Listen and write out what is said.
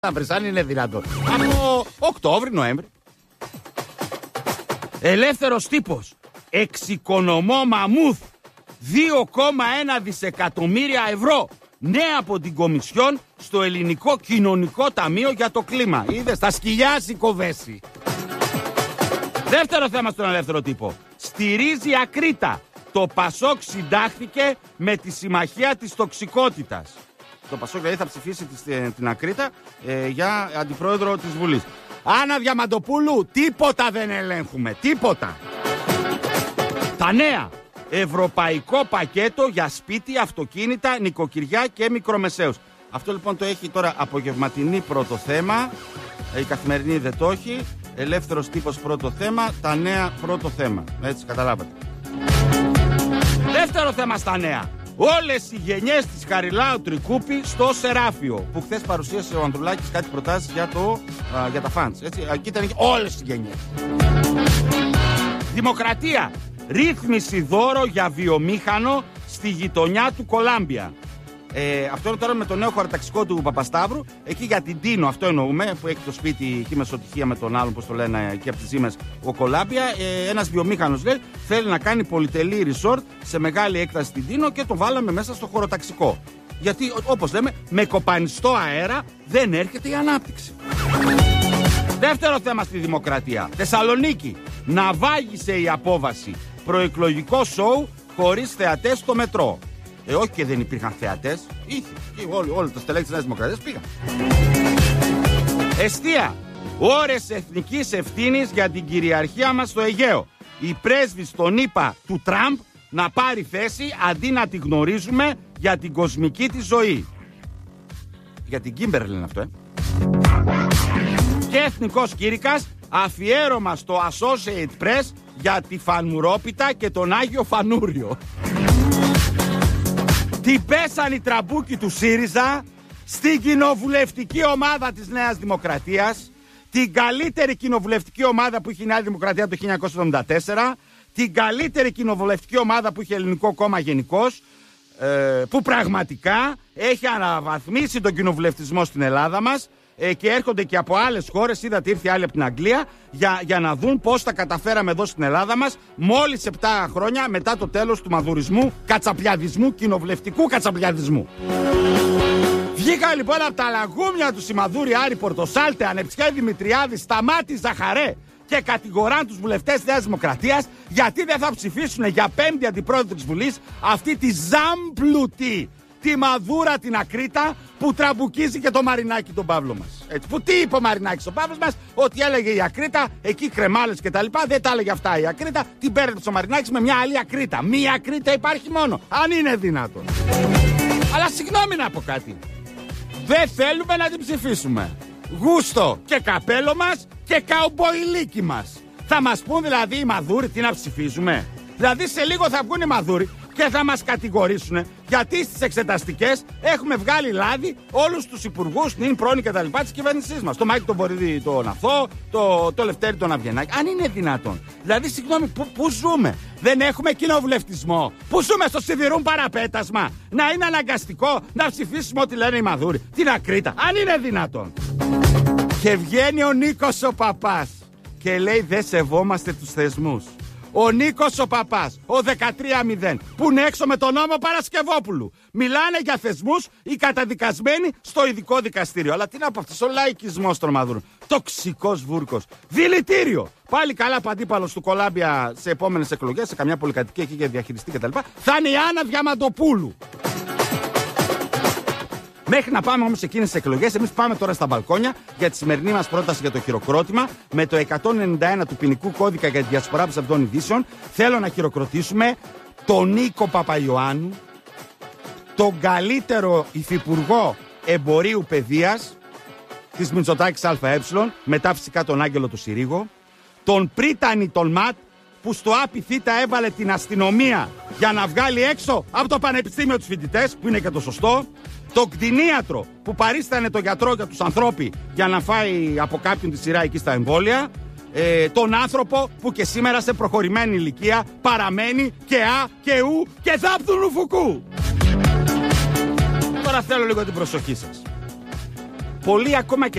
να βρεις, αν είναι δυνατόν. Από Οκτώβρη-Νοέμβρη. Ελεύθερος τύπος. Εξοικονομώ μαμούθ 2,1 δισεκατομμύρια ευρώ. Νέα από την Κομισιόν στο Ελληνικό Κοινωνικό Ταμείο για το κλίμα. Είδες, θα σκυλιάσει κοβέσει. Δεύτερο θέμα στον ελεύθερο τύπο. Στηρίζει ακρίτα. Το Πασόκ συντάχθηκε με τη συμμαχία της τοξικότητας. Το Πασόκ δηλαδή θα ψηφίσει την ακρίτα για αντιπρόεδρο της Βουλής. Άννα Διαμαντοπούλου, τίποτα δεν ελέγχουμε. Τίποτα. Τα νέα. Ευρωπαϊκό πακέτο για σπίτι, αυτοκίνητα, νοικοκυριά και μικρομεσαίους. Αυτό λοιπόν το έχει τώρα απογευματινή πρώτο θέμα. Η καθημερινή δεν το έχει. Ελεύθερος τύπος πρώτο θέμα. Τα νέα πρώτο θέμα. Έτσι καταλάβατε. Δεύτερο θέμα στα νέα. Όλες οι γενιές της Χαριλάου Τρικούπη στο Σεράφιο. Που χθες παρουσίασε ο Ανδρουλάκης κάτι προτάσεις για τα φαντς. Εκεί ήταν όλες οι γενιές. Δημοκρατία. Ρύθμιση δώρο για βιομήχανο στη γειτονιά του Κολάμπια. Αυτό είναι τώρα με το νέο χωροταξικό του Παπασταύρου. Εκεί για την Τίνο, αυτό εννοούμε, που έχει το σπίτι εκεί μεσοτυχία με τον άλλον, πώς το λένε, εκεί από τις Ζήμες, ο Κολάμπια. Ένας βιομήχανος λέει θέλει να κάνει πολυτελή resort σε μεγάλη έκταση στην Τίνο και το βάλαμε μέσα στο χωροταξικό. Γιατί, όπως λέμε, με κοπανιστό αέρα δεν έρχεται η ανάπτυξη. Δεύτερο θέμα στη δημοκρατία. Θεσσαλονίκη. Ναυάγησε η απόβαση. Προεκλογικό σοου χωρίς θεατές στο μετρό. Όχι και δεν υπήρχαν θεατές. Είχε. Όλοι τα στελέχη της Νέας Δημοκρατίας πήγαν. Εστία. Ώρες εθνικής ευθύνης για την κυριαρχία μας στο Αιγαίο. Η πρέσβης των ΗΠΑ του Τραμπ να πάρει θέση αντί να τη γνωρίζουμε για την κοσμική της ζωή. Για την Κίμπερλ είναι αυτό, Και εθνικός κήρυκας. Αφιέρωμα στο Associated Press για τη Φανουρόπιτα και τον Άγιο Φανούριο. Τι πέσαν οι τραμπούκοι του ΣΥΡΙΖΑ στην κοινοβουλευτική ομάδα της Νέας Δημοκρατίας, την καλύτερη κοινοβουλευτική ομάδα που είχε η Νέα Δημοκρατία το 1974, την καλύτερη κοινοβουλευτική ομάδα που είχε Ελληνικό Κόμμα γενικώς, που πραγματικά έχει αναβαθμίσει τον κοινοβουλευτισμό στην Ελλάδα μας. Και έρχονται και από άλλες χώρες. Είδατε, ήρθε άλλοι από την Αγγλία για να δουν πώς τα καταφέραμε εδώ στην Ελλάδα μας μόλις 7 χρόνια μετά το τέλος του μαδουρισμού, κατσαπλιαδισμού, κοινοβουλευτικού κατσαπλιαδισμού. Βγήκα λοιπόν από τα λαγούμια του Σιμαδούρη, Άρη Πορτοσάλτε, Ανεψιέ Δημητριάδη, Σταμάτη Ζαχαρέ και κατηγοράν τους βουλευτές της Νέας Δημοκρατίας γιατί δεν θα ψηφίσουν για 5η αντιπρόεδρο της Βουλής αυτή τη ζάμπλουτη, τη μαδούρα την ακρίτα που τραμπουκίζει και το Μαρινάκι τον Παύλο μας. Έτσι, που τι είπε ο Μαρινάκης ο Παύλος μας, ότι έλεγε η ακρίτα, εκεί κρεμάλες και τα λοιπά, δεν τα έλεγε αυτά η ακρίτα, την παίρνει ο Μαρινάκης με μια άλλη ακρίτα. Μία ακρίτα υπάρχει μόνο, αν είναι δυνατόν. Αλλά συγγνώμη να πω κάτι. Δεν θέλουμε να την ψηφίσουμε. Γούστο και καπέλο μας και καουμποϊλίκι μας. Θα μας πούν δηλαδή οι μαδούροι τι να ψηφίζουμε. Δηλαδή σε λίγο θα βγουν οι μαδούροι και θα μας κατηγορήσουν γιατί στις εξεταστικές έχουμε βγάλει λάδι όλους τους υπουργούς, νυν, πρώην και τα λοιπά της κυβέρνησής μας. Το Μάκη τον Βορύδη τον Αθώ, το Λευτέρη τον Αβγενάκη. Αν είναι δυνατόν. Δηλαδή, συγγνώμη, πού ζούμε? Δεν έχουμε κοινοβουλευτισμό. Πού ζούμε, στο σιδηρούν παραπέτασμα? Να είναι αναγκαστικό να ψηφίσουμε ό,τι λένε οι μαδούροι. Την ακρίτα. Αν είναι δυνατόν. Και βγαίνει ο Νίκος ο Παπάς και λέει δεν σεβόμαστε τους θεσμούς. Ο Νίκος ο Παπάς, ο 13-0, που είναι έξω με τον νόμο Παρασκευόπουλου. Μιλάνε για θεσμούς οι καταδικασμένοι στο ειδικό δικαστήριο. Αλλά τι να πω, αυτός ο λαϊκισμός των μαδούρων. Τοξικός βούρκος. Δηλητήριο. Πάλι καλά αντίπαλος του Κολάμπια σε επόμενες εκλογές, σε καμιά πολυκατοικία εκεί για διαχειριστή κτλ. Θα είναι η Άννα Διαμαντοπούλου. Μέχρι να πάμε όμως εκείνες τις εκλογές, εμείς πάμε τώρα στα μπαλκόνια για τη σημερινή μας πρόταση για το χειροκρότημα με το 191 του ποινικού κώδικα για τη διασπορά ψευδών ειδήσεων. Θέλω να χειροκροτήσουμε τον Νίκο Παπαϊωάννου, τον καλύτερο υφυπουργό εμπορίου παιδείας της Μητσοτάκης ΑΕ, μετά φυσικά τον Άγγελο του Συρίγο, τον Πρίτανη τον ΜΑΤ, που στο ΑΠΙΘΙΤΑ έβαλε την αστυνομία για να βγάλει έξω από το πανεπιστήμιο τους φοιτητές, που είναι και το σωστό. Τον κτηνίατρο που παρίστανε τον γιατρό για τους ανθρώποι για να φάει από κάποιον τη σειρά εκεί στα εμβόλια. Τον άνθρωπο που και σήμερα σε προχωρημένη ηλικία παραμένει και α και ου και δάπτουνου φουκού. Τώρα θέλω λίγο την προσοχή σας. πολλοί ακόμα και